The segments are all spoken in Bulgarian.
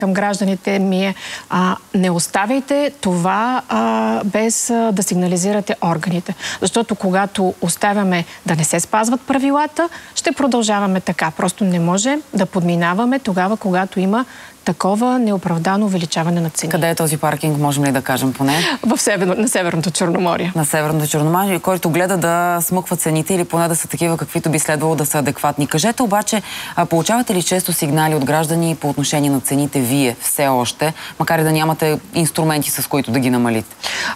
към гражданите ми е не оставяйте това без да сигнализирате органите. Защото когато оставяме да не се спазват правилата, ще продължаваме така. Просто не може да подминаваме тогава, когато има такова неоправдано увеличаване на цени. Къде е този паркинг, можем ли да кажем поне? На Северното Черноморие. На Северното Черноморие, който гледа да смъква цените или поне да са такива, каквито би следвало да са адекватни. Кажете обаче, получавате ли често сигнали от граждани по отношение на цените вие все още, макар и да нямате инструменти, с които да ги намалите?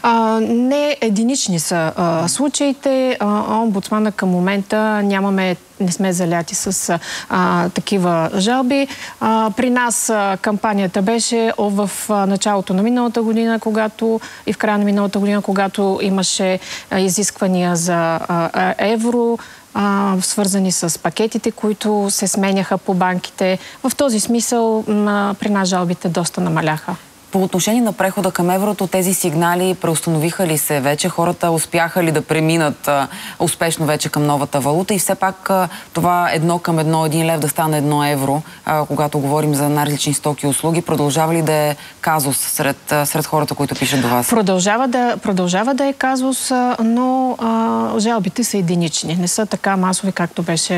Не единични са случаите. Омбудсмана към момента не сме заляти с такива жалби. При нас кампанията беше в началото на миналата година, и в края на миналата година, когато имаше изисквания за евро, свързани с пакетите, които се сменяха по банките. В този смисъл при нас жалбите доста намаляха. По отношение на прехода към еврото, тези сигнали преустановиха ли се вече? Хората успяха ли да преминат успешно вече към новата валута? И все пак това 1:1 лев да стане 1 евро, когато говорим за най-различни стоки и услуги, продължава ли да е казус сред хората, които пишат до вас? Продължава да е казус, но жалбите са единични. Не са така масови, както беше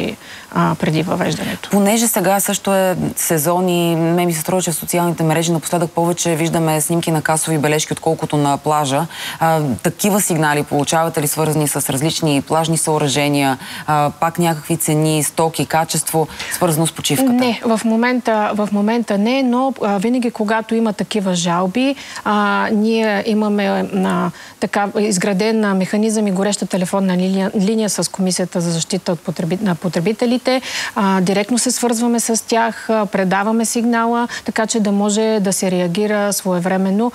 преди въвеждането. Понеже сега също е сезон и ми се струва, че в социалните мрежи напоследък повече виждаме снимки на касови бележки, отколкото на плажа. Такива сигнали получавате ли, свързани с различни плажни съоръжения, пак някакви цени, стоки, качество, свързано с почивката? Не, в момента не, но винаги когато има такива жалби, ние имаме изграден механизъм и гореща телефонна линия с Комисията за защита на потребителите. Директно се свързваме с тях, предаваме сигнала, така че да може да се реагира своевременно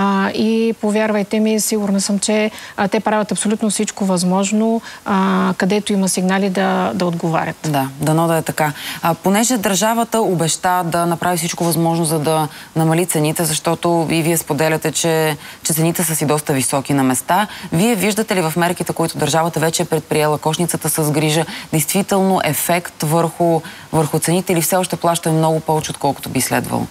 и повярвайте ми, сигурна съм, че те правят абсолютно всичко възможно, където има сигнали да отговарят. Да, дано да е така. Понеже държавата обеща да направи всичко възможно, за да намали цените, защото и вие споделяте, че цените са си доста високи на места. Вие виждате ли в мерките, които държавата вече е предприела, кошницата с грижа, действително ефект върху цените или все още плащаме много повече, отколкото би следвало?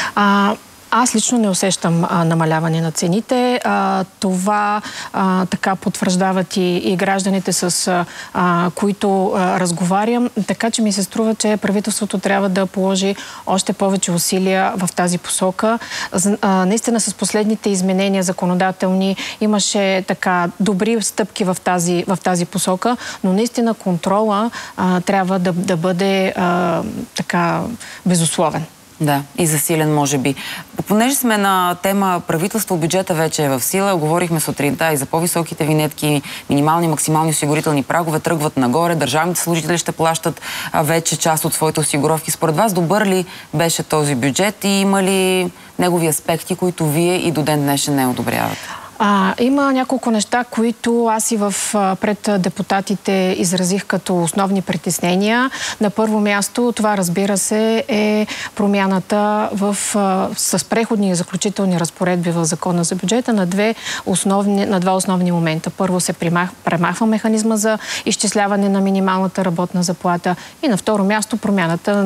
Аз лично не усещам намаляване на цените. Това така потвърждават и гражданите, с които разговарям. Така че ми се струва, че правителството трябва да положи още повече усилия в тази посока. Наистина с последните изменения законодателни имаше така добри стъпки в тази посока, но наистина контрола трябва да бъде така безусловен. Да, и засилен може би. Понеже сме на тема правителство, бюджета вече е в сила. Говорихме сутринта и за по-високите винетки, минимални и максимални осигурителни прагове тръгват нагоре. Държавните служители ще плащат вече част от своите осигуровки. Според вас добър ли беше този бюджет и има ли негови аспекти, които вие и до ден днешен не одобрявате? Има няколко неща, които аз и пред депутатите изразих като основни притеснения. На първо място, това разбира се е промяната с преходни и заключителни разпоредби в Закона за бюджета на два основни момента. Първо се премахва механизма за изчисляване на минималната работна заплата и на второ място промяната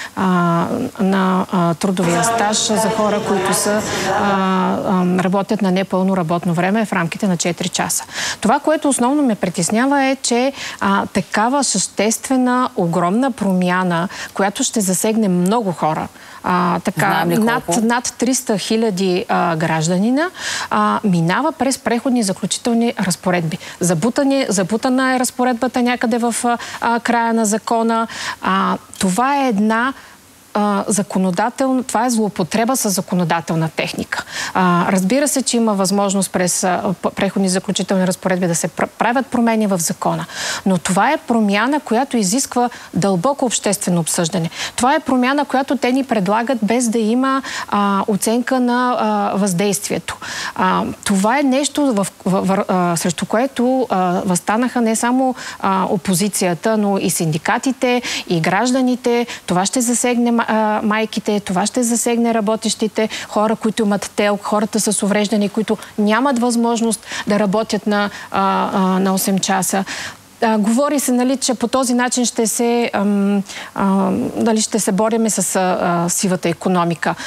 на трудовия стаж за хора, които работят на непълно работно време в рамките на 4 часа. Това, което основно ме притеснява е, че такава съществена, огромна промяна, която ще засегне много хора, над 300 хиляди гражданина, минава през преходни и заключителни разпоредби. Забутана е разпоредбата някъде в края на закона. Това е това е злоупотреба с законодателна техника. Разбира се, че има възможност през преходни и заключителни разпоредби да се правят промени в закона. Но това е промяна, която изисква дълбоко обществено обсъждане. Това е промяна, която те ни предлагат без да има оценка на въздействието. Това е нещо, срещу което възстанаха не само опозицията, но и синдикатите, и гражданите. Това ще засегне майките, това ще засегне работещите, хора, които имат ТЕЛК, хората с увреждания, които нямат възможност да работят на 8 часа. Говори се, нали, че по този начин ще се бориме с сивата икономика.